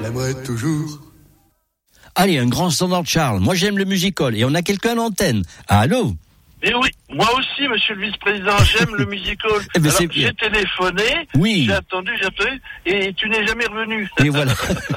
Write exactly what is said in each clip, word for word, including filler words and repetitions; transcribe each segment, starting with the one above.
J'aimerais toujours. Allez, un grand standard de Charles. Moi, j'aime le musical. Et on a quelqu'un à l'antenne. Allô? Eh oui, moi aussi, monsieur le vice-président, j'aime le musical. Eh ben, alors, c'est bien. j'ai téléphoné, Oui. j'ai attendu, j'ai attendu, et tu n'es jamais revenu. Et voilà.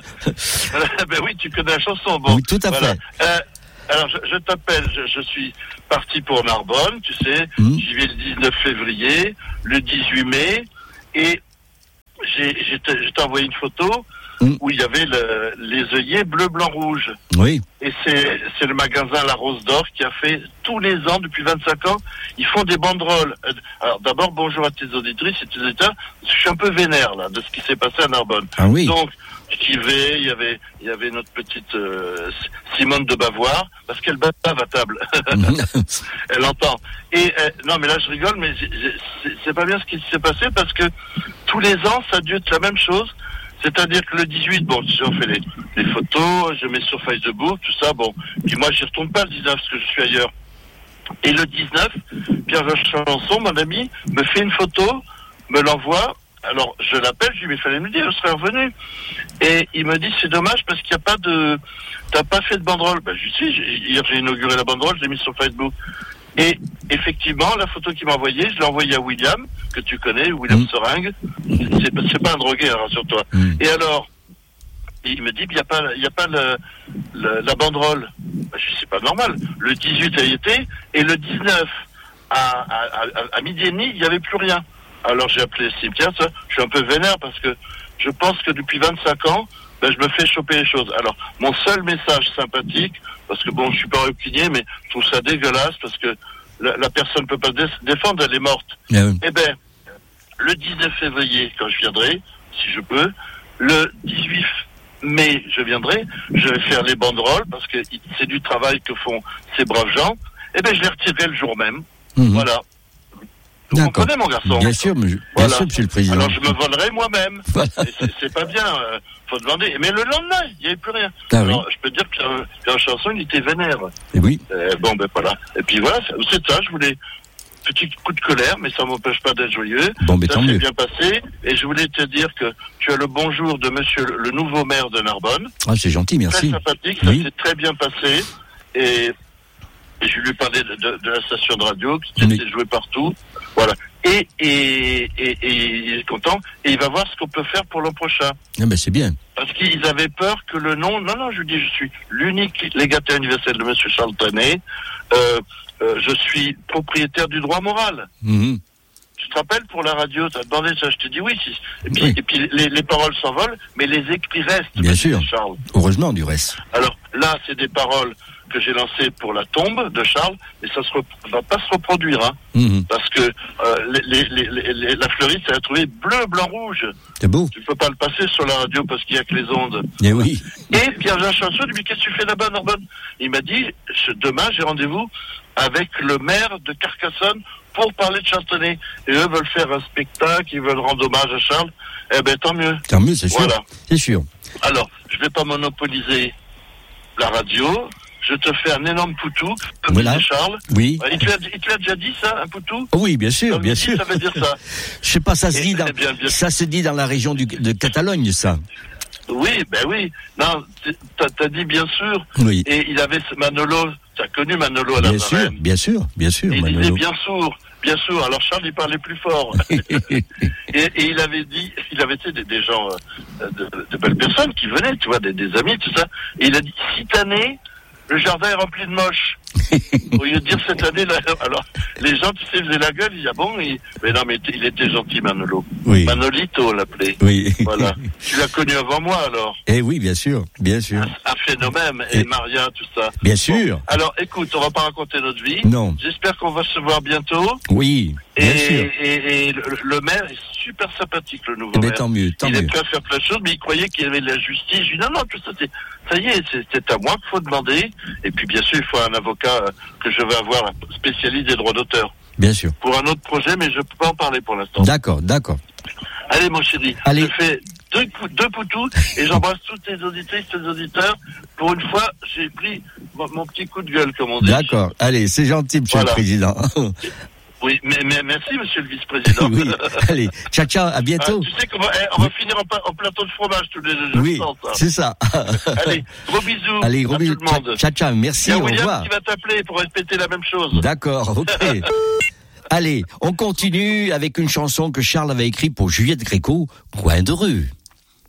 Ben oui, tu connais la chanson, bon. Oui, tout à voilà. fait. Euh, alors, je, je t'appelle, je, je suis parti pour Narbonne, tu sais, Mmh. j'y vais le dix-neuf février, le dix-huit mai, et j'ai, j'ai, t- je t'ai envoyé une photo Mmh. où il y avait le, les œillets bleu, blanc, rouge. Oui. Et c'est, c'est le magasin La Rose d'Or qui a fait tous les ans, depuis vingt-cinq ans, ils font des banderoles. Euh, Alors d'abord, bonjour à tes auditrices et tes auditeurs. Je suis un peu vénère là de ce qui s'est passé à Narbonne. Ah oui. Donc, j'y vais, il y avait, il y avait notre petite euh, Simone de Bavoir, parce qu'elle bave à table. Elle entend. Et euh, non, mais là je rigole, mais j'ai- j'ai- c'est, c'est pas bien ce qui s'est passé parce que tous les ans, ça a dû être la même chose. C'est-à-dire que le dix-huit, bon, j'en fais les, les photos, je mets sur Facebook, tout ça, bon. Puis moi, j'y retourne pas le dix-neuf parce que je suis ailleurs. Et le dix-neuf, Pierre Chanson, mon ami, me fait une photo, me l'envoie. Alors, je l'appelle, je lui dis, mais il fallait me le dire, je serais revenu. Et il me dit, c'est dommage parce qu'il n'y a pas de, t'as pas fait de banderole. Ben, je lui dis, j'ai- hier, j'ai inauguré la banderole, je l'ai mise sur Facebook. Et effectivement, la photo qu'il m'a envoyée, je l'ai envoyée à William, que tu connais, William Mmh. Seringue. C'est, pas- c'est pas un drogué, hein, rassure-toi. Mmh. Et alors, il me dit, il n'y a pas, il y a pas le, le- la banderole. Ben, je dis, c'est pas normal. Le dix-huit a été, et le dix-neuf, à, à, à, à midi et demi, il n'y avait plus rien. Alors j'ai appelé le cimetière, ça, je suis un peu vénère parce que je pense que depuis vingt-cinq ans, ben, je me fais choper les choses. Alors, mon seul message sympathique, parce que bon, je suis pas rancunier, mais je trouve ça dégueulasse parce que la, la personne peut pas se dé- défendre, elle est morte. Ah oui. Eh ben, le dix-neuf février, quand je viendrai, si je peux, le dix-huit mai, je viendrai, je vais faire les banderoles parce que c'est du travail que font ces braves gens. Eh ben, je les retirerai le jour même. Mhm. Voilà. Vous D'accord. comprenez, mon garçon? Bien sûr, mais je- bien Voilà. sûr, monsieur le président. Alors je me volerai moi-même. Voilà. Et c'est, c'est pas bien, euh, faut demander. Mais le lendemain, il n'y avait plus rien. Ah Alors je peux te dire que Pierre, Pierre Chanson, il était vénère. Et oui. Euh, bon ben voilà. Et puis voilà, c'est, c'est ça, je voulais petit coup de colère, mais ça m'empêche pas d'être joyeux. Bon, mais ça tant s'est mieux. bien passé. Et je voulais te dire que tu as le bonjour de monsieur le, le nouveau maire de Narbonne. Ah, c'est gentil, Très merci. sympathique, ça Oui. s'est très bien passé. Et, et je lui ai parlé de, de, de la station de radio, qui Oui. s'est jouée partout. Voilà. Et, et, et, et il est content. Et il va voir ce qu'on peut faire pour l'an prochain. Ah ben c'est bien. Parce qu'ils avaient peur que le nom... Non, non, je dis, je suis l'unique légataire universel de monsieur Charles Trenet. Euh, euh, je suis propriétaire du droit moral. Mhm. Tu te rappelles, pour la radio, tu as demandé ça, je te dis oui. Si. Et puis, Oui. et puis les, les paroles s'envolent, mais les écrits restent. Bien monsieur sûr. Charles. Heureusement, du reste. Alors là, c'est des paroles que j'ai lancées pour la tombe de Charles, mais ça ne va pas se reproduire, hein, Mhm. parce que euh, les, les, les, les, la fleuriste, elle a trouvé bleu, blanc, rouge. C'est beau. Tu peux pas le passer sur la radio parce qu'il y a que les ondes. Eh oui. Et Pierre-Jean Chanson, lui, qu'est-ce que tu fais là-bas, Narbonne? Il m'a dit, je- demain, j'ai rendez-vous avec le maire de Carcassonne pour parler de Chantonnay. Et eux veulent faire un spectacle, ils veulent rendre hommage à Charles. Eh ben, tant mieux. Tant mieux, c'est sûr. Voilà. C'est sûr. Alors, je vais pas monopoliser la radio. Je te fais un énorme poutou, comme Voilà. disait Charles. Oui. Il te l'a il te l'a déjà dit, ça, un poutou? Oh oui, bien sûr, Comme bien il dit, sûr. ça veut dire ça. Je sais pas, ça se Et- dit dans, eh bien, bien- ça se dit dans la région du, de Catalogne, ça. Oui, ben oui. Non, t- t'as, t'as dit bien sûr. Oui. Et il avait ce Manolo. T'as connu Manolo à la Bien sûr, Varenne. bien sûr, bien sûr, Et il disait Manolo. bien sourd, bien sourd. Alors Charles, il parlait plus fort. et, et il avait dit, il avait été des, des gens, euh, de, de belles personnes qui venaient, tu vois, des, des amis, tout ça. Et il a dit, cette année, le jardin est rempli de moches. Au lieu de dire cette année, là, alors, les gens, tu sais, faisaient la gueule, ils disaient, ah bon, il... mais non, mais il était gentil, Manolo. Oui. Manolito, on l'appelait. Oui. Voilà. Tu l'as connu avant moi, alors. Eh oui, bien sûr, bien sûr. Un, un phénomène, et, Et- Maria, tout ça. Bien sûr. Bon, alors, écoute, on va pas raconter notre vie. Non. J'espère qu'on va se voir bientôt. Oui, bien Et, sûr. et, et le, le maire est super sympathique, le nouveau Eh ben, maire. tant mieux, tant il est mieux. prêt à faire plein de choses, mais il croyait qu'il y avait de la justice. Je lui dis non, non, tout ça, c'est, ça y est, c'est, c'est à moi qu'il faut demander. Et puis, bien sûr, il faut un avocat euh, que je vais avoir, un spécialiste des droits d'auteur, Bien sûr. pour un autre projet, mais je peux pas en parler pour l'instant. D'accord, d'accord. Allez, mon chéri, Allez. je fais deux, pou- deux poutous et j'embrasse tous tes auditrices, tes auditeurs. Pour une fois, j'ai pris mon, mon petit coup de gueule, comme on dit. D'accord. Allez, c'est gentil, monsieur Voilà. le président. Oui, mais, mais merci, monsieur le vice-président. Oui, allez, ciao, ciao, à bientôt. Ah, tu sais qu'on va, on va finir en, en plateau de fromage tous les deux. Oui, c'est ça. Allez, gros bisous. Allez, gros à bisous. tout le monde. Ciao, ciao, merci, au au revoir. Il y a revoir. William qui va t'appeler pour répéter la même chose. D'accord, ok. Allez, on continue avec une chanson que Charles avait écrite pour Juliette Gréco, Coin de rue.